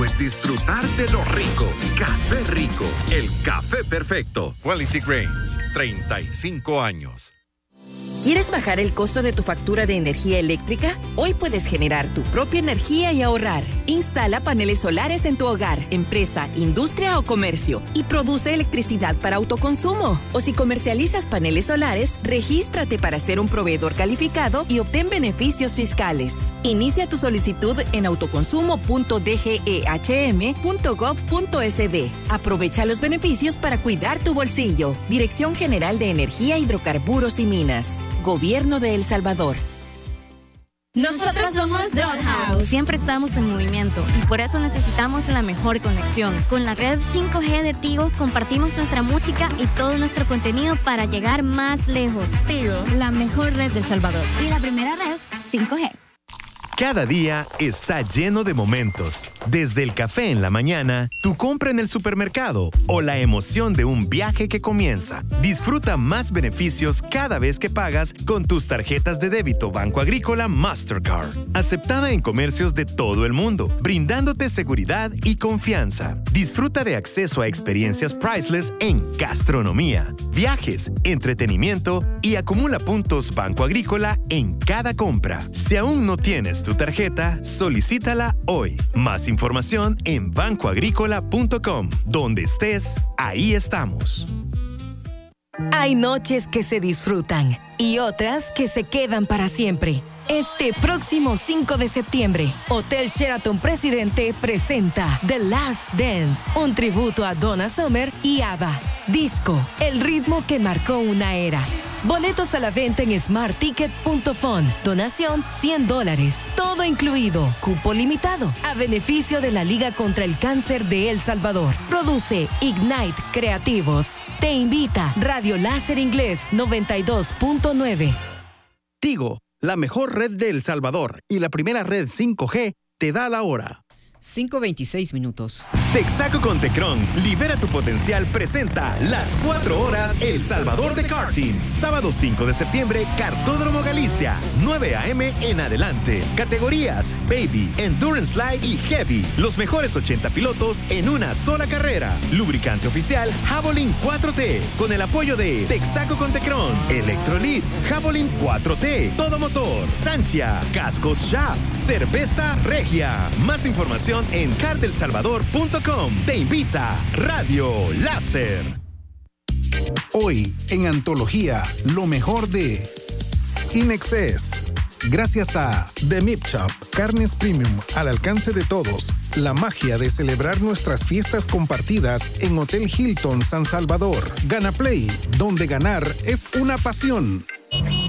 es disfrutar de lo rico. Café Rico, el café perfecto. Quality Grains, 35 años. ¿Quieres bajar el costo de tu factura de energía eléctrica? Hoy puedes generar tu propia energía y ahorrar. Instala paneles solares en tu hogar, empresa, industria o comercio y produce electricidad para autoconsumo. O si comercializas paneles solares, regístrate para ser un proveedor calificado y obtén beneficios fiscales. Inicia tu solicitud en autoconsumo.dgehm.gov.sb. Aprovecha los beneficios para cuidar tu bolsillo. Dirección General de Energía, Hidrocarburos y Minas. Gobierno de El Salvador. Nosotros somos Dollhouse. Siempre estamos en movimiento y por eso necesitamos la mejor conexión. Con la red 5G de Tigo compartimos nuestra música y todo nuestro contenido para llegar más lejos. Tigo, la mejor red del Salvador. Y la primera red 5G. Cada día está lleno de momentos. Desde el café en la mañana, tu compra en el supermercado o la emoción de un viaje que comienza. Disfruta más beneficios cada vez que pagas con tus tarjetas de débito Banco Agrícola Mastercard. Aceptada en comercios de todo el mundo, brindándote seguridad y confianza. Disfruta de acceso a experiencias priceless en gastronomía, viajes, entretenimiento y acumula puntos Banco Agrícola en cada compra. Si aún no tienes tu tarjeta, solicítala hoy. Más información en bancoagrícola.com. Donde estés, ahí estamos. Hay noches que se disfrutan y otras que se quedan para siempre. Este próximo 5 de septiembre, Hotel Sheraton Presidente presenta The Last Dance, un tributo a Donna Summer y ABBA. Disco, el ritmo que marcó una era. Boletos a la venta en smartticket.fun. Donación $100. Todo incluido. Cupo limitado. A beneficio de la Liga contra el Cáncer de El Salvador. Produce Ignite Creativos. Te invita Radio Láser Inglés 92.9. Tigo, la mejor red de El Salvador y la primera red 5G, te da la hora. 5:26 minutos. Texaco con Tecron, libera tu potencial, presenta las 4 horas El Salvador de Karting. Sábado 5 de septiembre, Kartódromo Galicia, 9 a.m. en adelante. Categorías Baby, Endurance Light y Heavy. Los mejores 80 pilotos en una sola carrera. Lubricante oficial Javelin 4T, con el apoyo de Texaco con Tecron, Electrolit, Javelin 4T, Todo Motor, Sancia, Cascos Shaft, Cerveza Regia. Más información en cardelsalvador.com. Te invita Radio Láser. Hoy en Antología, lo mejor de Inexcess. Gracias a The Meat Shop, carnes premium al alcance de todos. La magia de celebrar nuestras fiestas compartidas en Hotel Hilton San Salvador. Gana Play, donde ganar es una pasión.